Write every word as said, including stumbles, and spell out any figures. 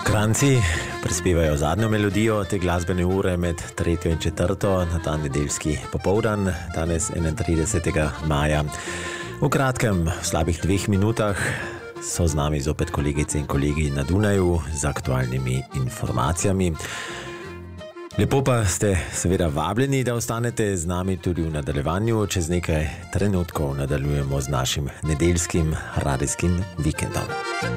Kranci prispevajo zadnjo melodijo te glasbene ure med tretjo in četrto na ta nedeljski popoldan, danes enaintridesetega maja. V kratkem, v slabih dveh minutah so z nami zopet kolegice in kolegi na Dunaju z aktualnimi informacijami. Lepo pa ste seveda vabljeni, da ostanete z nami tudi v nadaljevanju. Čez nekaj trenutkov nadaljujemo z našim nedeljskim radijskim vikendom.